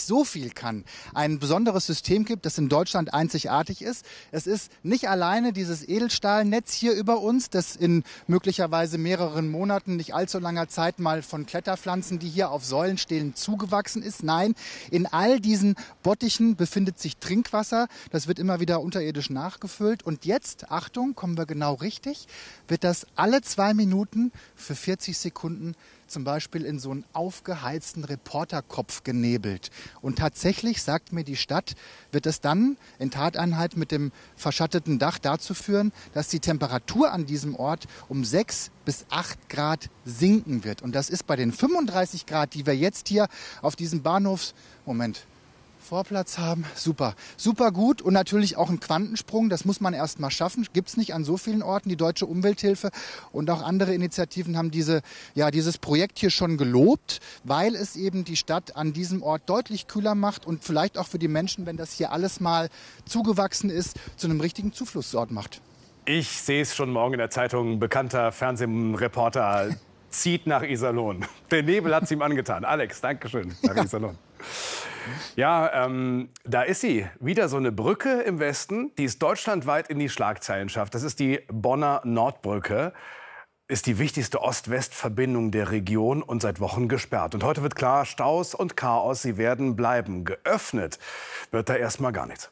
so viel kann, ein besonderes System gibt, das in Deutschland einzigartig ist. Es ist nicht alleine dieses Edelstahlnetz hier über uns, das in möglicherweise mehreren Monaten, nicht allzu langer Zeit mal von Kletterpflanzen, die hier auf Säulen stehen, zugewachsen ist. Nein, in all diesen Bottichen befindet sich Trinkwasser. Das wird immer wieder unterirdisch nachgefüllt. Und jetzt, Achtung, kommen wir genau richtig, wird das alle 2 Minuten für 40 Sekunden zum Beispiel in so einen aufgeheizten Reporterkopf genebelt. Und tatsächlich, sagt mir die Stadt, wird es dann in Tateinheit mit dem verschatteten Dach dazu führen, dass die Temperatur an diesem Ort um 6 bis 8 Grad sinken wird. Und das ist bei den 35 Grad, die wir jetzt hier auf diesem Vorplatz haben. Super, super gut und natürlich auch ein Quantensprung. Das muss man erst mal schaffen. Gibt es nicht an so vielen Orten. Die Deutsche Umwelthilfe und auch andere Initiativen haben dieses Projekt hier schon gelobt, weil es eben die Stadt an diesem Ort deutlich kühler macht und vielleicht auch für die Menschen, wenn das hier alles mal zugewachsen ist, zu einem richtigen Zufluchtsort macht. Ich sehe es schon morgen in der Zeitung. Bekannter Fernsehreporter zieht nach Iserlohn. Der Nebel hat es ihm angetan. Alex, danke schön. Nach Iserlohn. Ja, da ist sie. Wieder so eine Brücke im Westen, die es deutschlandweit in die Schlagzeilen schafft. Das ist die Bonner Nordbrücke. Ist die wichtigste Ost-West-Verbindung der Region und seit Wochen gesperrt. Und heute wird klar, Staus und Chaos, sie werden bleiben. Geöffnet wird da erstmal gar nichts.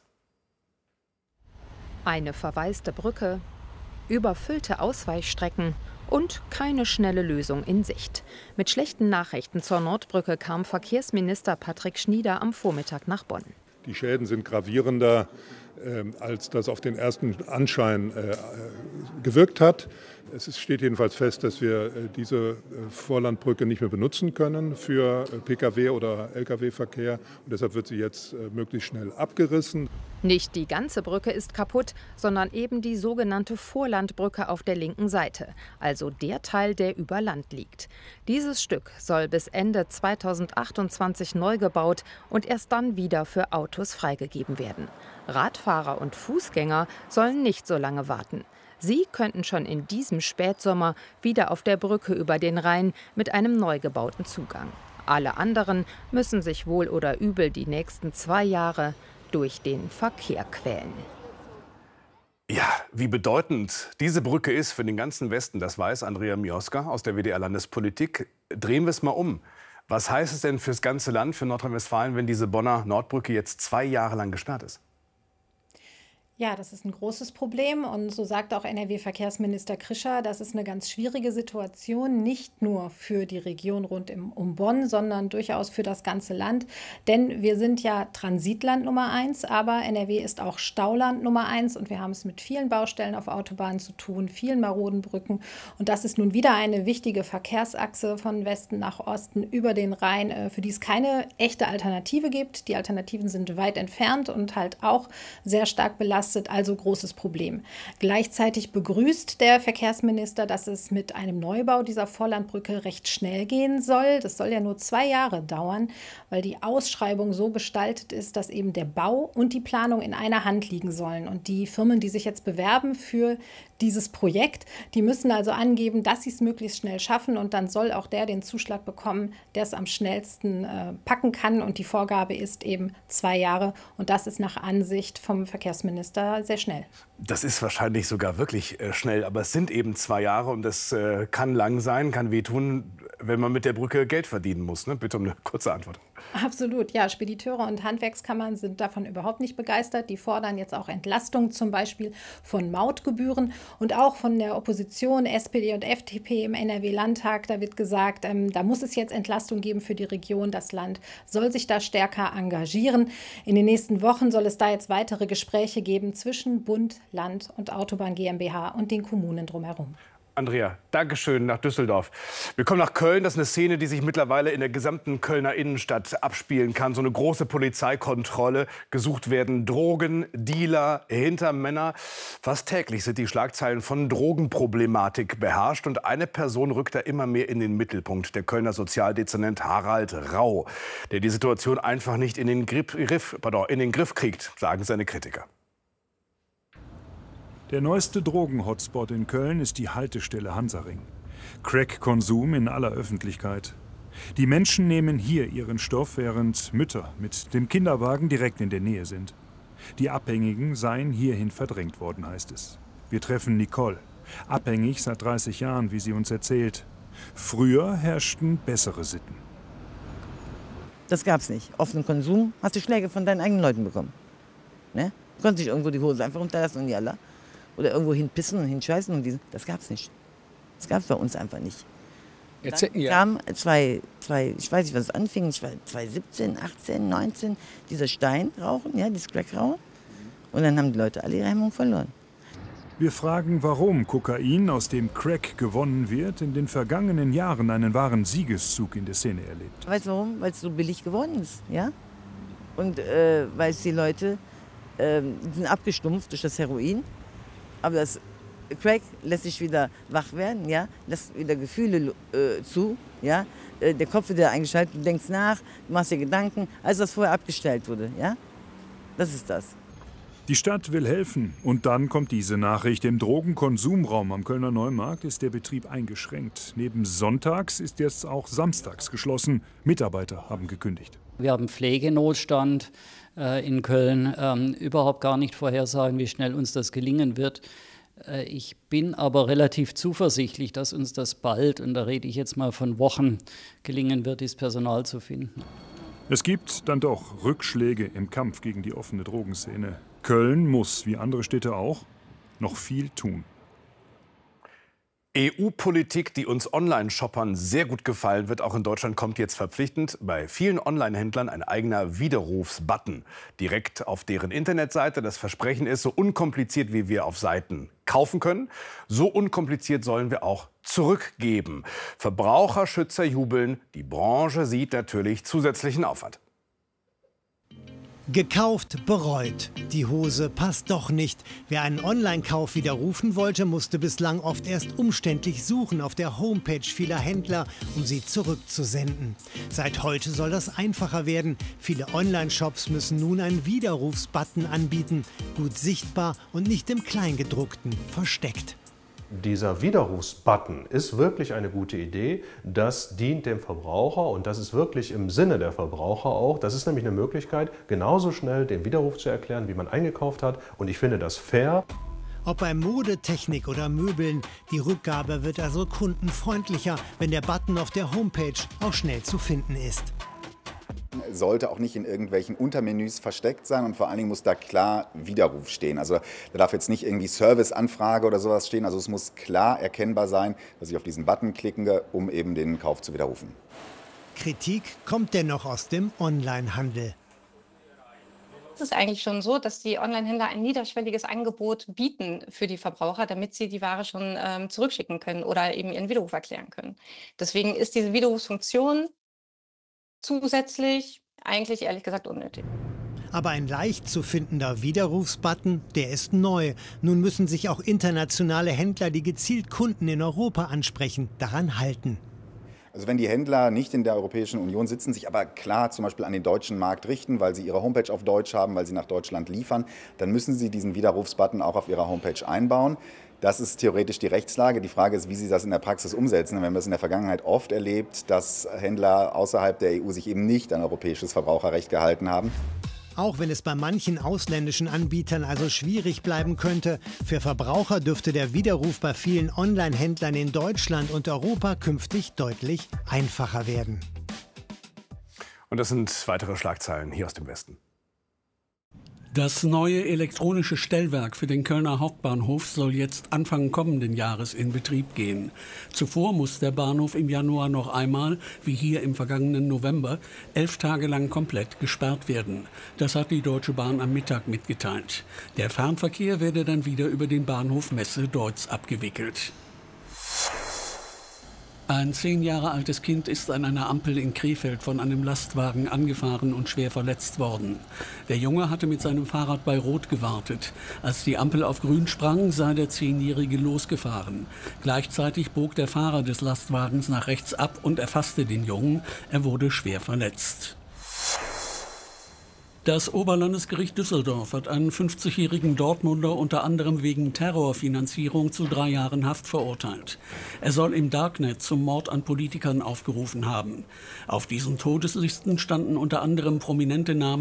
Eine verwaiste Brücke, überfüllte Ausweichstrecken und keine schnelle Lösung in Sicht. Mit schlechten Nachrichten zur Nordbrücke kam Verkehrsminister Patrick Schnieder am Vormittag nach Bonn. Die Schäden sind gravierender, als das auf den ersten Anschein gewirkt hat. Es steht jedenfalls fest, dass wir diese Vorlandbrücke nicht mehr benutzen können für Pkw- oder Lkw-Verkehr. Und deshalb wird sie jetzt möglichst schnell abgerissen. Nicht die ganze Brücke ist kaputt, sondern eben die sogenannte Vorlandbrücke auf der linken Seite, also der Teil, der über Land liegt. Dieses Stück soll bis Ende 2028 neu gebaut und erst dann wieder für Autos freigegeben werden. Radfahrer und Fußgänger sollen nicht so lange warten. Sie könnten schon in diesem Spätsommer wieder auf der Brücke über den Rhein mit einem neu gebauten Zugang. Alle anderen müssen sich wohl oder übel die nächsten 2 Jahre durch den Verkehr quälen. Ja, wie bedeutend diese Brücke ist für den ganzen Westen, das weiß Andrea Mioska aus der WDR Landespolitik. Drehen wir es mal um. Was heißt es denn fürs ganze Land, für Nordrhein-Westfalen, wenn diese Bonner Nordbrücke jetzt 2 Jahre lang gesperrt ist? Ja, das ist ein großes Problem und so sagt auch NRW-Verkehrsminister Krischer, das ist eine ganz schwierige Situation, nicht nur für die Region rund um Bonn, sondern durchaus für das ganze Land. Denn wir sind ja Transitland Nummer 1, aber NRW ist auch Stauland Nummer 1 und wir haben es mit vielen Baustellen auf Autobahnen zu tun, vielen maroden Brücken. Und das ist nun wieder eine wichtige Verkehrsachse von Westen nach Osten über den Rhein, für die es keine echte Alternative gibt. Die Alternativen sind weit entfernt und halt auch sehr stark belastet. Also großes Problem. Gleichzeitig begrüßt der Verkehrsminister, dass es mit einem Neubau dieser Vorlandbrücke recht schnell gehen soll. Das soll ja nur 2 Jahre dauern, weil die Ausschreibung so gestaltet ist, dass eben der Bau und die Planung in einer Hand liegen sollen. Und die Firmen, die sich jetzt bewerben für dieses Projekt, die müssen also angeben, dass sie es möglichst schnell schaffen und dann soll auch der den Zuschlag bekommen, der es am schnellsten packen kann. Und die Vorgabe ist eben 2 Jahre und das ist nach Ansicht vom Verkehrsminister sehr schnell. Das ist wahrscheinlich sogar wirklich schnell, aber es sind eben 2 Jahre und das kann lang sein, kann wehtun, wenn man mit der Brücke Geld verdienen muss. Ne? Bitte um eine kurze Antwort. Absolut, ja. Spediteure und Handwerkskammern sind davon überhaupt nicht begeistert. Die fordern jetzt auch Entlastung zum Beispiel von Mautgebühren und auch von der Opposition, SPD und FDP im NRW-Landtag. Da wird gesagt, da muss es jetzt Entlastung geben für die Region. Das Land soll sich da stärker engagieren. In den nächsten Wochen soll es da jetzt weitere Gespräche geben zwischen Bund, Land und Autobahn GmbH und den Kommunen drumherum. Andrea, Dankeschön nach Düsseldorf. Wir kommen nach Köln. Das ist eine Szene, die sich mittlerweile in der gesamten Kölner Innenstadt abspielen kann. So eine große Polizeikontrolle. Gesucht werden Drogen, Dealer, Hintermänner. Fast täglich sind die Schlagzeilen von Drogenproblematik beherrscht. Und eine Person rückt da immer mehr in den Mittelpunkt. Der Kölner Sozialdezernent Harald Rau, der die Situation einfach nicht in den Griff kriegt, sagen seine Kritiker. Der neueste Drogen-Hotspot in Köln ist die Haltestelle Hansaring. Crack-Konsum in aller Öffentlichkeit. Die Menschen nehmen hier ihren Stoff, während Mütter mit dem Kinderwagen direkt in der Nähe sind. Die Abhängigen seien hierhin verdrängt worden, heißt es. Wir treffen Nicole, abhängig seit 30 Jahren, wie sie uns erzählt. Früher herrschten bessere Sitten. Das gab's nicht. Offenen Konsum hast du Schläge von deinen eigenen Leuten bekommen. Ne? Du konntest nicht irgendwo die Hose einfach runterlassen und jalla. Oder irgendwo hinpissen und hinscheißen und das gab's nicht. Das gab's bei uns einfach nicht. Dann kam ich weiß nicht, was es anfing, 2017, 18, 19, dieser Steinrauchen, ja, dieses Crackrauchen. Und dann haben die Leute alle ihre Hemmung verloren. Wir fragen, warum Kokain, aus dem Crack gewonnen wird, in den vergangenen Jahren einen wahren Siegeszug in der Szene erlebt. Weißt du warum? Weil es so billig geworden ist, ja? Und weil es die Leute sind abgestumpft durch das Heroin, aber das Crack lässt sich wieder wach werden, ja, lässt wieder Gefühle zu, ja, der Kopf wird wieder eingeschaltet, du denkst nach, du machst dir Gedanken, als das vorher abgestellt wurde, ja, das ist das. Die Stadt will helfen und dann kommt diese Nachricht. Im Drogenkonsumraum am Kölner Neumarkt ist der Betrieb eingeschränkt. Neben sonntags ist jetzt auch samstags geschlossen. Mitarbeiter haben gekündigt. Wir haben Pflegenotstand in Köln, überhaupt gar nicht vorhersagen, wie schnell uns das gelingen wird. Ich bin aber relativ zuversichtlich, dass uns das bald, und da rede ich jetzt mal von Wochen, gelingen wird, dieses Personal zu finden. Es gibt dann doch Rückschläge im Kampf gegen die offene Drogenszene. Köln muss, wie andere Städte auch, noch viel tun. EU-Politik, die uns Online-Shoppern sehr gut gefallen wird, auch in Deutschland, kommt jetzt verpflichtend bei vielen Online-Händlern ein eigener Widerrufsbutton direkt auf deren Internetseite. Das Versprechen ist, so unkompliziert wie wir auf Seiten kaufen können, so unkompliziert sollen wir auch zurückgeben. Verbraucherschützer jubeln, die Branche sieht natürlich zusätzlichen Aufwand. Gekauft, bereut. Die Hose passt doch nicht. Wer einen Online-Kauf widerrufen wollte, musste bislang oft erst umständlich suchen auf der Homepage vieler Händler, um sie zurückzusenden. Seit heute soll das einfacher werden. Viele Online-Shops müssen nun einen Widerrufsbutton anbieten. Gut sichtbar und nicht im Kleingedruckten versteckt. Dieser Widerrufsbutton ist wirklich eine gute Idee. Das dient dem Verbraucher und das ist wirklich im Sinne der Verbraucher auch. Das ist nämlich eine Möglichkeit, genauso schnell den Widerruf zu erklären, wie man eingekauft hat. Und ich finde das fair. Ob bei Mode, Technik oder Möbeln, die Rückgabe wird also kundenfreundlicher, wenn der Button auf der Homepage auch schnell zu finden ist. Sollte auch nicht in irgendwelchen Untermenüs versteckt sein und vor allen Dingen muss da klar Widerruf stehen. Also da darf jetzt nicht irgendwie Serviceanfrage oder sowas stehen. Also es muss klar erkennbar sein, dass ich auf diesen Button klicke, um eben den Kauf zu widerrufen. Kritik kommt dennoch aus dem Onlinehandel. Es ist eigentlich schon so, dass die Onlinehändler ein niederschwelliges Angebot bieten für die Verbraucher, damit sie die Ware schon zurückschicken können oder eben ihren Widerruf erklären können. Deswegen ist diese Widerrufsfunktion zusätzlich eigentlich ehrlich gesagt unnötig. Aber ein leicht zu findender Widerrufsbutton, der ist neu. Nun müssen sich auch internationale Händler, die gezielt Kunden in Europa ansprechen, daran halten. Also wenn die Händler nicht in der Europäischen Union sitzen, sich aber klar zum Beispiel an den deutschen Markt richten, weil sie ihre Homepage auf Deutsch haben, weil sie nach Deutschland liefern, dann müssen sie diesen Widerrufsbutton auch auf ihrer Homepage einbauen. Das ist theoretisch die Rechtslage. Die Frage ist, wie sie das in der Praxis umsetzen. Wir haben das in der Vergangenheit oft erlebt, dass Händler außerhalb der EU sich eben nicht an europäisches Verbraucherrecht gehalten haben. Auch wenn es bei manchen ausländischen Anbietern also schwierig bleiben könnte, für Verbraucher dürfte der Widerruf bei vielen Online-Händlern in Deutschland und Europa künftig deutlich einfacher werden. Und das sind weitere Schlagzeilen hier aus dem Westen. Das neue elektronische Stellwerk für den Kölner Hauptbahnhof soll jetzt Anfang kommenden Jahres in Betrieb gehen. Zuvor muss der Bahnhof im Januar noch einmal, wie hier im vergangenen November, 11 Tage lang komplett gesperrt werden. Das hat die Deutsche Bahn am Mittag mitgeteilt. Der Fernverkehr werde dann wieder über den Bahnhof Messe-Deutz abgewickelt. Ein 10 Jahre altes Kind ist an einer Ampel in Krefeld von einem Lastwagen angefahren und schwer verletzt worden. Der Junge hatte mit seinem Fahrrad bei Rot gewartet. Als die Ampel auf Grün sprang, sei der 10-Jährige losgefahren. Gleichzeitig bog der Fahrer des Lastwagens nach rechts ab und erfasste den Jungen. Er wurde schwer verletzt. Das Oberlandesgericht Düsseldorf hat einen 50-jährigen Dortmunder unter anderem wegen Terrorfinanzierung zu 3 Jahren Haft verurteilt. Er soll im Darknet zum Mord an Politikern aufgerufen haben. Auf diesen Todeslisten standen unter anderem prominente Namen